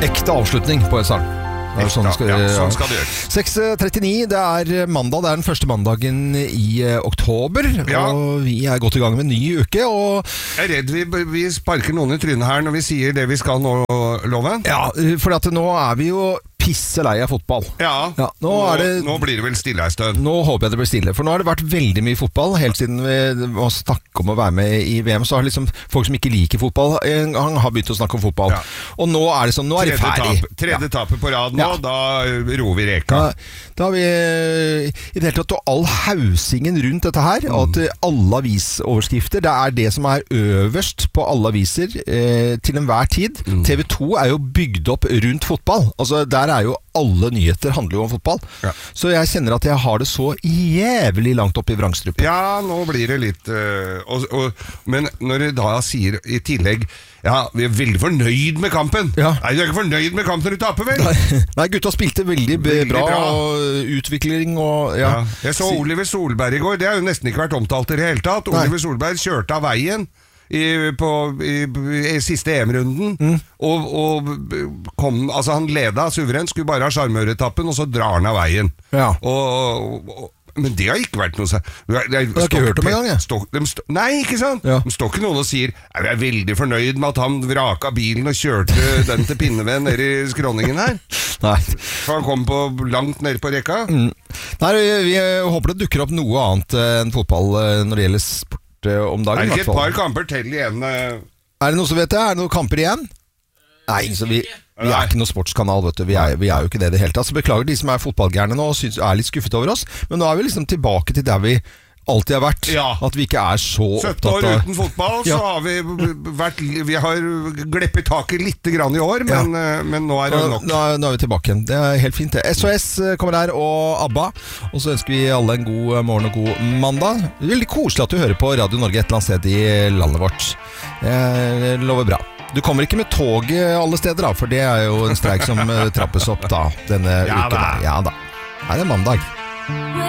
Ekte avslutning på en sang. Sånn skal det gjøre. 6.39, det er mandag, det er den første mandagen i oktober, og vi er godt i gang med en ny uke, og jeg er redd vi sparker noen i trynet her når vi sier det vi skal nå, Loven. Ja, for at nå er vi jo pisselei av fotball. Nå blir det vel stille en stund. Nå håper jeg det blir stille, for nå har det vært veldig mye fotball. Helt siden vi må snakke om å være med i VM, så har liksom folk som ikke liker fotball en gang har begynt å snakke om fotball. Og nå er det sånn, nå er det ferdig. Tredje tapet på rad nå, da roer vi reka. Da har vi i det hele tatt all hausingen rundt dette her, og at alle avisoverskrifter, det er det som er øverst på alle aviser til enhver tid. TV 2 er jo bygd opp rundt fotball. Altså, der er jo alle nyheter handler jo om fotball. Så jeg kjenner at jeg har det så jævlig langt opp i vrangstrupen. Ja, nå blir det litt men når du da sier i tillegg vi er veldig fornøyd med kampen. Nei, du er ikke fornøyd med kampen når du taper, vel? Nei, gutta spilte veldig bra. Og utvikling og Jeg så Oliver Solberg i går. Det har jo nesten ikke vært omtalt i det hele tatt. Oliver Solberg kjørte av veien i siste EM-runden og kom, altså han leda suverent, skulle bare ha sjarmøretappen, og så drar han av veien. Men det har ikke vært noe jeg har ikke hørt om en gang, Nei, ikke sant? De står ikke noen og sier jeg er veldig fornøyd med at han vraka bilen og kjørte den til Pinneven nede i skråningen her. Nei. For han kom langt nede på rekka. Nei, vi håper det dukker opp noe annet enn fotball når det gjelder sport om dagen. Er det ikke et par kamper til igjen? Er det noe som vet det? Er det noen kamper igjen? Nei, så vi er ikke noen sportskanal, vet du. Vi er jo ikke det helt. Altså, beklager de som er fotballgærne nå og er litt skuffet over oss, men nå er vi liksom tilbake til der vi alltid har vært. At vi ikke er så opptatt av 17 år uten fotball, så har vi har gleppet taket litt grann i år, men nå er det nok. Nå er vi tilbake igjen. Det er helt fint. SOS kommer der, og ABBA. Og så ønsker vi alle en god morgen og god mandag. Veldig koselig at du hører på Radio Norge et eller annet sted i landet vårt. Jeg lover bra. Du kommer ikke med toget alle steder da, for det er jo en streik som trappes opp da, denne uken. Ja da. Her er mandag.